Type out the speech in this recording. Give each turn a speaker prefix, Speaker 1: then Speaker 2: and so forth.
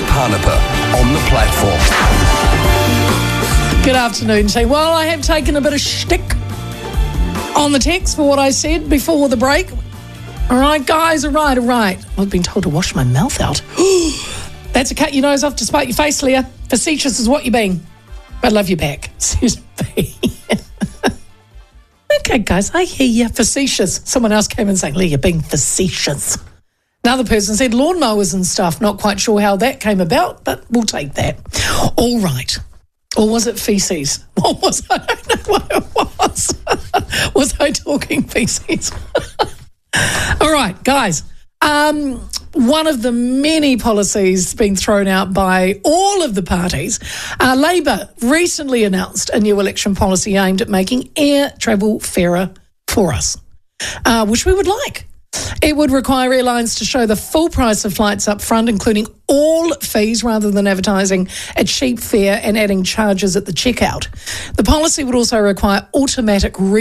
Speaker 1: Parnapa on the platform.
Speaker 2: Good afternoon, team. Well, I have taken a bit of shtick on the text for what I said before the break. All right, guys, all right. I've been told to wash my mouth out. That's a cut your nose off to spite your face, Leah. Facetious is what you're being. But I love you back, says B. Okay, guys, I hear you. Facetious. Someone else came in saying, Leah, you're being facetious. Another person said lawnmowers and stuff. Not quite sure how that came about, but we'll take that. All right. Or was it feces? What was I? I don't know what it was. Was I talking feces? All right, guys. One of the many policies being thrown out by all of the parties, Labor recently announced a new election policy aimed at making air travel fairer for us, which we would like. It would require airlines to show the full price of flights up front, including all fees, rather than advertising a cheap fare and adding charges at the checkout. The policy would also require automatic